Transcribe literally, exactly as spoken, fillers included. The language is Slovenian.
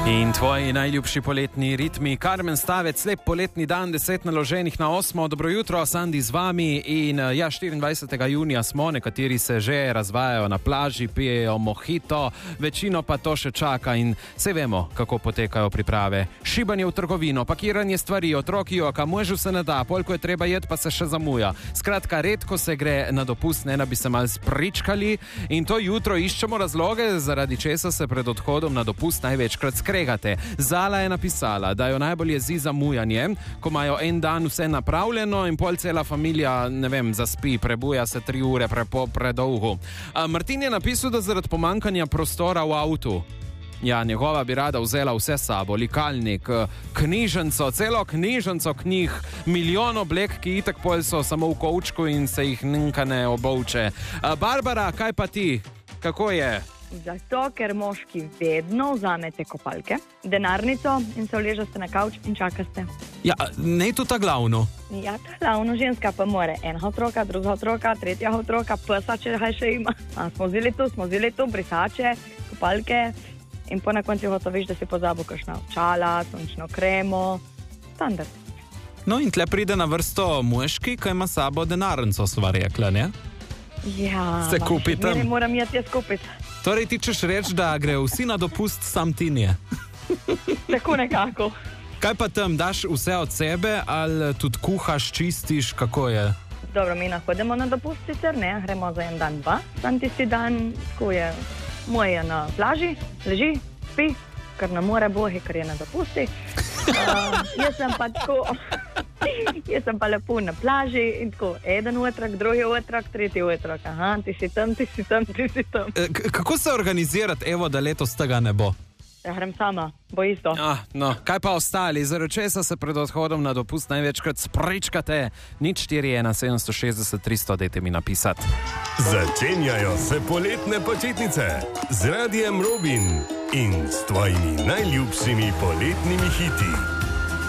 In tvoji najljubši poletni ritmi, Karmen Stavec, lep poletni dan, deset naloženih na osmo. Dobro jutro, Sandi z vami in ja, štiriindvajsetega junija smo, nekateri se že razvajajo na plaži, pijejo mojito, večino pa to še čaka in se vemo, kako potekajo priprave. Šibanje v trgovino, pakiranje stvari, otroki joka, možu se ne da, polko je treba jeti, pa se še zamuja. Skratka, redko se gre na dopust, ne da bi se malo spričkali in to jutro iščemo razloge, zaradi česa se pred odhodom na dopust največkrat skregate. Zala je napisala, da jo najbolj jezi zamujanje, ko imajo en dan vse napravljeno in pol cela familija, ne vem, zaspi, prebuja se tri ure prepo, predolgo. A Martin je napisal, da zaradi pomankanja prostora v avtu. Ja, njegova bi rada vzela vse sabo, likalnik, knjižnico, celo knjižnico knjig, milijon oblek, ki itak pol so samo v kovčku in se jih ninka ne obovče. A Barbara, kaj pa ti? Kako je? Zato, ker moški vedno vzamete kopalke, denarnico in se uležete na kavč in čakate. Ja, ne je to ta glavno. Ja, ta glavno, ženska pa more enega otroka, drugega otroka, tretjega otroka, psa, če kaj še ima. A, smo vzeli tu, smo vzeli tu, brisače, kopalke in po na koncu hotoviš, da si pozabil kakšna očala, sončno kremo, standard. No in tle pride na vrsto moški, ki ima sabo denarnico, sva rekla, ne? Ja, se kupi tam. Ne moram jaz jaz kupiti. Torej ti češ reči, da gre vsi na dopust, sam ti nje. Tako nekako. Kaj pa tam, daš vse od sebe ali tudi kuhaš, čistiš, kako je? Dobro, mi nahodimo na dopust sicer, ne, gremo za en dan, dva. Sam tisti dan, ko je moj je na plaži, leži, spi, ker ne more bohi, ker je na dopusti. Uh, jaz sem pa tako... Jaz sem pa lepo na plaži in tako, eden otrok, drugi otrok, tretji otrok. Aha, ti si tam, ti si tam, ti si tam. K- kako se organizirati, evo, da letos tega ne bo? Ja, grem sama, bo isto. Ah, no, kaj pa ostali? Zaradi česa se pred odhodom na dopust največkrat spričkate? Nič štiri ena sedem šest šest tri sto, dajte mi napisati. Začenjajo se poletne počitnice z Radijem Robin in s tvojimi najljubšimi poletnimi hiti.